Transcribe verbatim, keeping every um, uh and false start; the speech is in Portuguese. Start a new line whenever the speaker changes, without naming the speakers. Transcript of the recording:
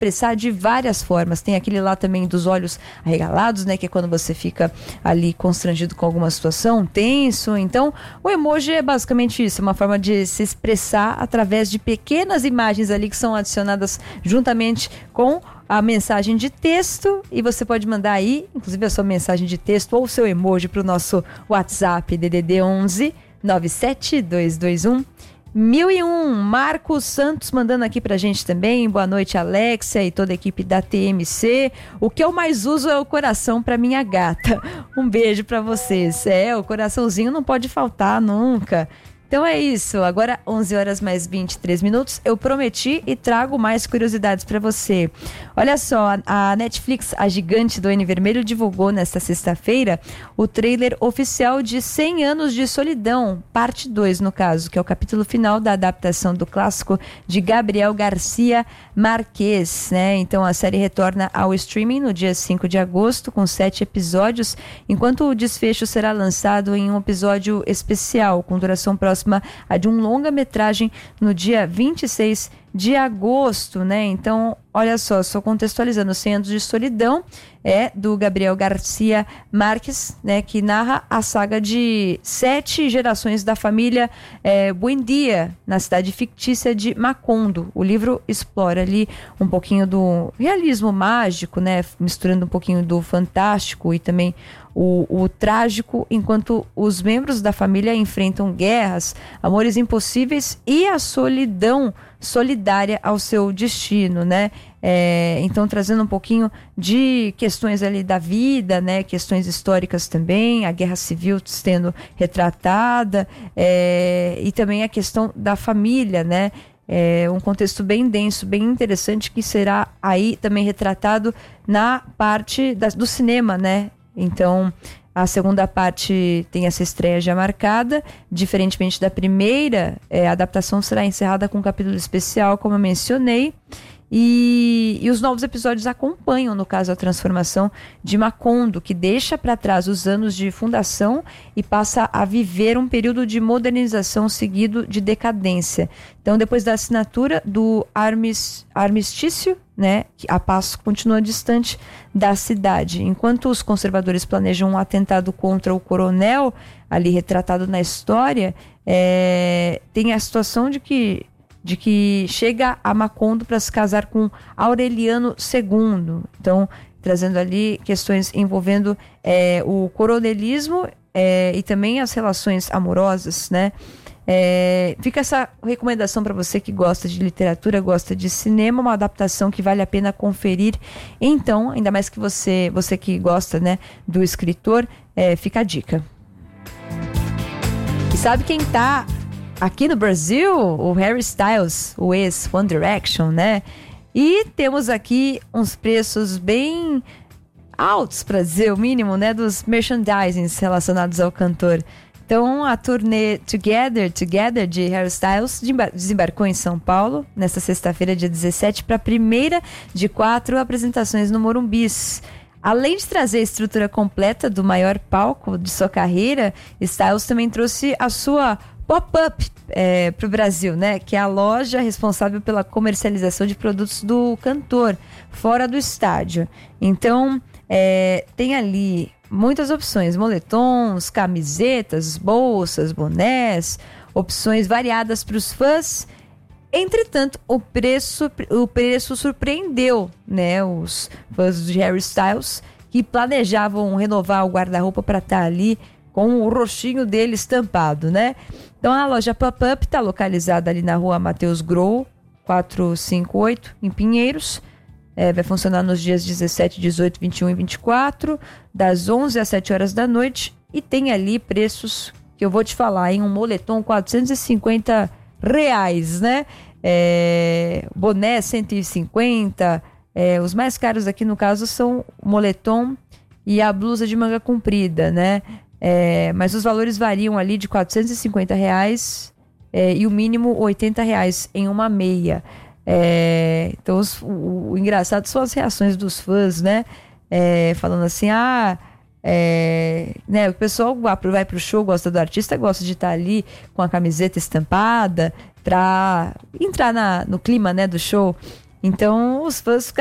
expressar de várias formas. Tem aquele lá também dos olhos arregalados, né? Que é quando você fica ali constrangido com alguma situação, tenso. Então, o emoji é basicamente isso, uma forma de se expressar através de pequenas imagens ali que são adicionadas juntamente com a mensagem de texto, e você pode mandar aí, inclusive a sua mensagem de texto ou o seu emoji para o nosso WhatsApp D D D onze nove sete dois dois um mil e um. Marcos Santos mandando aqui pra gente também. Boa noite, Alexia e toda a equipe da T M C. O que eu mais uso é o coração pra minha gata. Um beijo pra vocês. É, o coraçãozinho não pode faltar nunca. Então é isso, agora onze horas mais vinte e três minutos, eu prometi e trago mais curiosidades para você. Olha só, a Netflix, a gigante do N Vermelho, divulgou nesta sexta-feira o trailer oficial de cem anos de solidão, parte dois no caso, que é o capítulo final da adaptação do clássico de Gabriel Garcia Marquez, né? Então a série retorna ao streaming no dia cinco de agosto com sete episódios, enquanto o desfecho será lançado em um episódio especial com duração próxima a de um longa-metragem no dia vinte e seis de agosto, né? Então, olha só, só contextualizando, cem anos de solidão é do Gabriel Garcia Marquez, né? Que narra a saga de sete gerações da família é, Buendia, na cidade fictícia de Macondo. O livro explora ali um pouquinho do realismo mágico, né? Misturando um pouquinho do fantástico e também O, o trágico, enquanto os membros da família enfrentam guerras, amores impossíveis e a solidão solidária ao seu destino, né? É, então trazendo um pouquinho de questões ali da vida, né? Questões históricas também, a guerra civil sendo retratada, é, e também a questão da família, né? É um contexto bem denso, bem interessante, que será aí também retratado na parte da, do cinema, né? Então, a segunda parte tem essa estreia já marcada. Diferentemente da primeira, é, a adaptação será encerrada com um capítulo especial, como eu mencionei. E, e os novos episódios acompanham, no caso, a transformação de Macondo, que deixa para trás os anos de fundação e passa a viver um período de modernização seguido de decadência. Então, depois da assinatura do armis, armistício, né, a paz continua distante da cidade. Enquanto os conservadores planejam um atentado contra o coronel, ali retratado na história, é, tem a situação de que de que chega a Macondo para se casar com Aureliano segundo. Então, trazendo ali questões envolvendo é, o coronelismo é, e também as relações amorosas, né? É, fica essa recomendação para você que gosta de literatura, gosta de cinema, uma adaptação que vale a pena conferir. Então, ainda mais que você, você que gosta, né, do escritor, é, fica a dica. E sabe quem tá aqui no Brasil? O Harry Styles, o ex-One Direction, né? E temos aqui uns preços bem altos, para dizer o mínimo, né? Dos merchandisings relacionados ao cantor. Então, a turnê Together, Together de Harry Styles desembarcou em São Paulo nesta sexta-feira, dia dezessete, para a primeira de quatro apresentações no Morumbis. Além de trazer a estrutura completa do maior palco de sua carreira, Styles também trouxe a sua pop-up é, para o Brasil, né? Que é a loja responsável pela comercialização de produtos do cantor fora do estádio. Então, é, tem ali muitas opções: moletons, camisetas, bolsas, bonés, opções variadas para os fãs. Entretanto, o preço, o preço surpreendeu, né, os fãs de Harry Styles, que planejavam renovar o guarda-roupa para estar ali com o rostinho dele estampado, né? Então, a loja Pop-Up está localizada ali na rua Matheus Grow, quatrocentos e cinquenta e oito, em Pinheiros. É, vai funcionar nos dias dezessete, dezoito, vinte e um e vinte e quatro, das onze às sete horas da noite. E tem ali preços que eu vou te falar, em um moletom quatrocentos e cinquenta reais, né? É, boné cento e cinquenta. É, os mais caros aqui, no caso, são o moletom e a blusa de manga comprida, né? É, mas os valores variam ali de quatrocentos e cinquenta reais é, e o mínimo oitenta reais em uma meia. É, então, os, o, o engraçado são as reações dos fãs, né? É, falando assim, ah, é, né, o pessoal vai pro show, gosta do artista, gosta de estar ali com a camiseta estampada para entrar na, no clima, né, do show. Então, os fãs